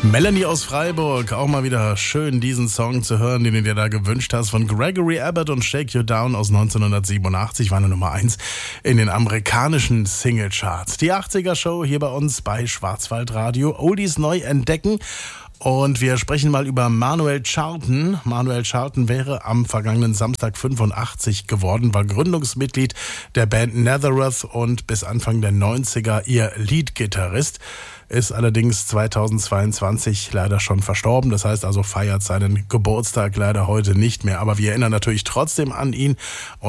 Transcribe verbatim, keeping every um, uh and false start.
Melanie aus Freiburg, auch mal wieder schön diesen Song zu hören, den du dir da gewünscht hast, von Gregory Abbott und Shake You Down aus neunzehnhundertsiebenundachtzig, war eine Nummer eins in den amerikanischen Singlecharts. Die achtziger-Show hier bei uns bei Schwarzwaldradio, Oldies neu entdecken. Und wir sprechen mal über Manuel Charlton. Manuel Charlton wäre am vergangenen Samstag fünfundachtzig geworden, war Gründungsmitglied der Band Nazareth und bis Anfang der neunziger ihr Leadgitarrist. Ist allerdings zweitausendzweiundzwanzig leider schon verstorben. Das heißt also, feiert seinen Geburtstag leider heute nicht mehr. Aber wir erinnern natürlich trotzdem an ihn.